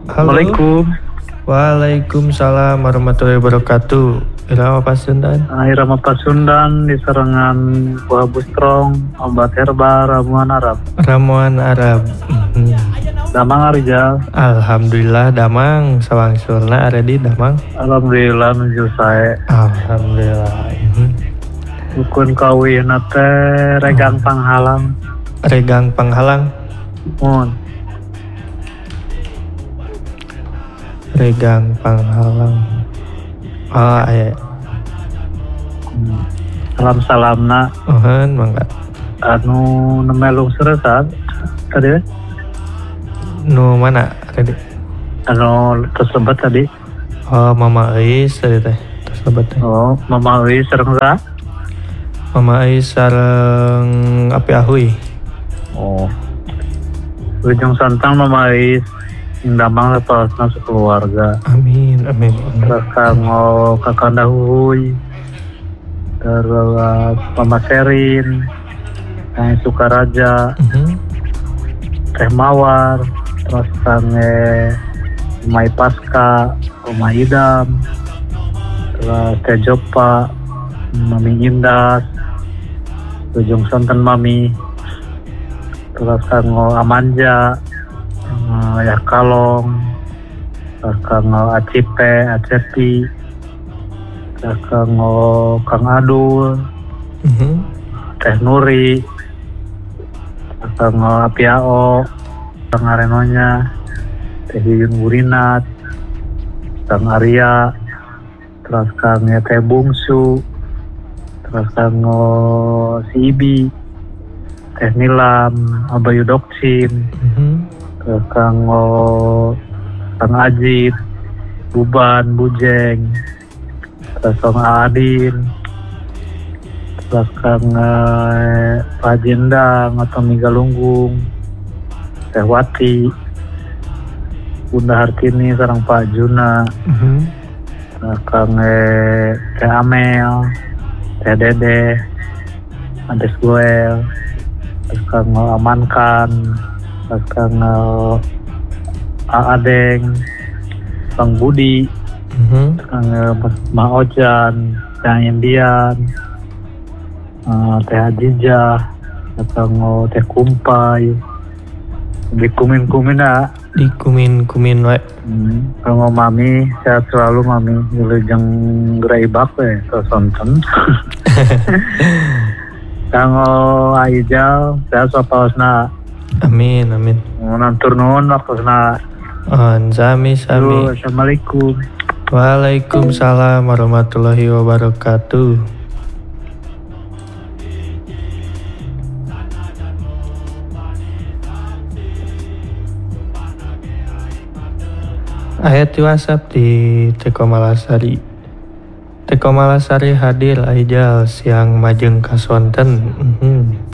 Halo. Assalamualaikum. Waalaikumsalam warahmatullahi wabarakatuh. Irama Pasundan. Irama Pasundan di serangan buah bustrong, obat herbal, ramuan Arab. Ramuan Arab. Damang Arijal. Alhamdulillah damang sawangsulna ada di damang. Alhamdulillah menuju saya. Alhamdulillah. Ukun kawin teh regang panghalang. Regang panghalang. Regang panghalang. Oh aya. Salam-salamna. Mangga. Anu nemelung seresan tadi. Nu mana tadi? Anu tersebut tadi. Oh Mama Ais tadi teh. Tersebut teh. Oh Mama Ais sareng sa? Mama Ais sareng Api Ahui. Oh. Ujung santang Mama Ais damang lepasna sekeluarga. Amin. Terus kanggo Kakanda Huy, terus Mama Serin, Kang Sukaraja, Teh Mawar, terus kange Umay Pasca, Umay Idam, terus Teh Jopa, Mami Indas, ujung santen Mami, terus kanggo Amanja, ya Kalong, terus kanggo Acipe, Acepi, terus kanggo Kang Adul, Teh Nuri, terus kanggo Apiao, Kang Arenonya, Teh Yuyun Wurinat, Kang Arya, terus kang Teh Bungsu, terus kanggo si Ibi, Teh Nilam, Abayu Doksin, terus kanggo Kang Ajit, Buban, Bujeng, terus Kang Adin, terus Kang Pak Jendang atau Migalunggung, Teh Wati, Bunda Hartini sareng Pak Juna, terus Kang Teh Amel, Teh Dede, Ades Goel, terus Kang Amankan, terus Kang Aadeng, Kang Budi, Kang Ma Ojan, Kang Indian, Teh Adijah, Kang Teh Kumpai, di kumin-kumin Di kumin we. Kang Mami, sehat selalu Mami, wilujeng gerai bak we, terus sonten. Kang Aijal, sehat sapaosna. Amin. Nantur nuhun waktuna. Sami. Assalamualaikum. Waalaikumsalam warahmatullahi wabarakatuh. Ayat di WhatsApp di Teko Malasari. Teko Malasari hadir Aijal siang majeng kasonten.